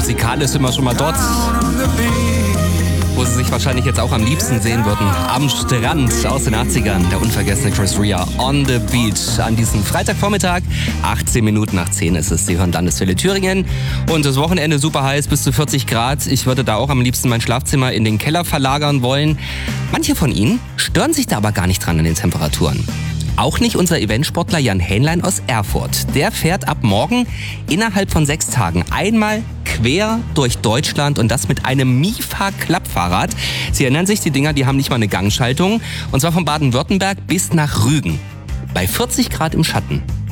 musikalisch sind wir schon mal dort, wo sie sich wahrscheinlich jetzt auch am liebsten sehen würden. Am Strand aus den 80ern, der unvergessene Chris Rea, On the Beach. An diesem Freitagvormittag, 18 Minuten nach 10 ist es. Sie hören Landeswelle Thüringen. Und das Wochenende super heiß, bis zu 40 Grad. Ich würde da auch am liebsten mein Schlafzimmer in den Keller verlagern wollen. Manche von Ihnen stören sich da aber gar nicht dran an den Temperaturen. Auch nicht unser Eventsportler Jan Hähnlein aus Erfurt. Der fährt ab morgen innerhalb von 6 Tagen einmal quer durch Deutschland und das mit einem Mifa-Klappfahrrad. Sie erinnern sich, die Dinger, die haben nicht mal eine Gangschaltung. Und zwar von Baden-Württemberg bis nach Rügen. Bei 40 Grad im Schatten.